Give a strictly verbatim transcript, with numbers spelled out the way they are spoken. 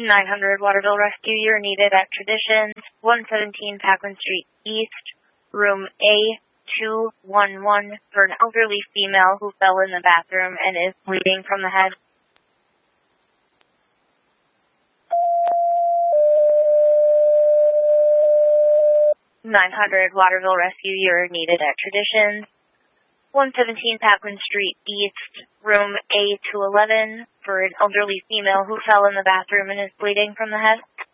nine hundred Waterville Rescue, you're needed at Traditions, one seventeen Paquin Street East, room A two one one, for an elderly female who fell in the bathroom and is bleeding from the head. nine hundred Waterville Rescue, you're needed at Traditions, one seventeen Paquin Street East, room A two eleven, for an elderly female who fell in the bathroom and is bleeding from the head.